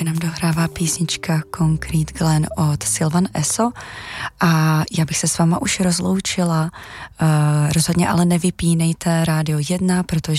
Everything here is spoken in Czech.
Právě nám dohrává písnička Concrete Glen od Sylvan Esso a já bych se s váma už rozloučila. Rozhodně ale nevypínejte Rádio 1, protože